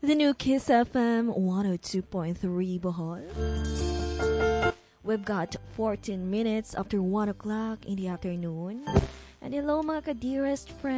The new Kiss FM 102.3 Bohol. We've got 14 minutes after 1 o'clock in the afternoon. And hello mga ka-dearest friends.